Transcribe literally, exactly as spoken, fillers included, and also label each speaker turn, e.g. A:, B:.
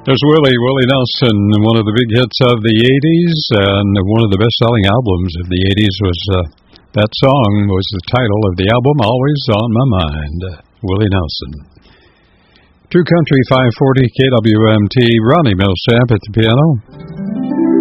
A: There's Willie, Willie Nelson, one of the big hits of the eighties, and one of the best-selling albums of the eighties was, uh, that song was the title of the album, Always on My Mind, Willie Nelson. True Country five forty K W M T, Ronnie Milsap at the piano.